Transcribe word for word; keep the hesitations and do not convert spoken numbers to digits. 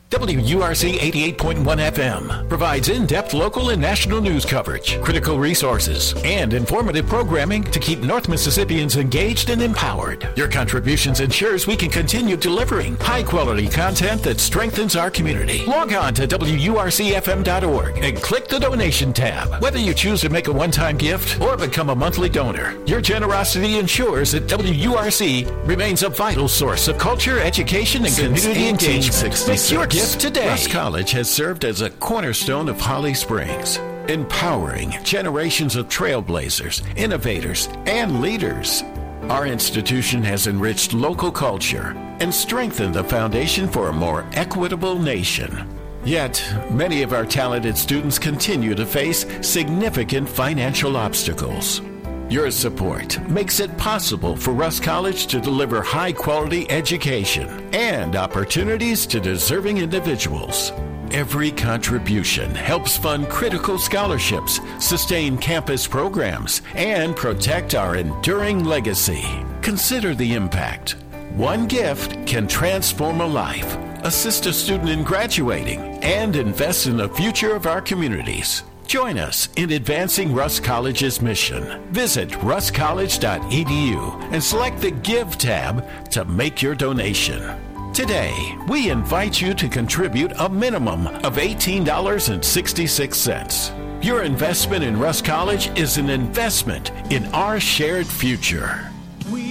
W U R C eighty-eight point one F M provides in-depth local and national news coverage, critical resources, and informative programming to keep North Mississippians engaged and empowered. Your contributions ensures we can continue delivering high-quality content that strengthens our community. Log on to W U R C F M dot org and click the donation tab. Whether you choose to make a one-time gift or become a monthly donor, your generosity ensures that W U R C remains a vital source of culture, education, and Since community engagement. Make your gift today. Rusk College has served as a cornerstone of Holly Springs, empowering generations of trailblazers, innovators, and leaders. Our institution has enriched local culture and strengthened the foundation for a more equitable nation. Yet, many of our talented students continue to face significant financial obstacles. Your support makes it possible for Rusk College to deliver high-quality education and opportunities to deserving individuals. Every contribution helps fund critical scholarships, sustain campus programs, and protect our enduring legacy. Consider the impact. One gift can transform a life, assist a student in graduating, and invest in the future of our communities. Join us in advancing Rusk College's mission. Visit rusk college dot e d u and select the Give tab to make your donation. Today, we invite you to contribute a minimum of eighteen dollars and sixty-six cents. Your investment in Rusk College is an investment in our shared future.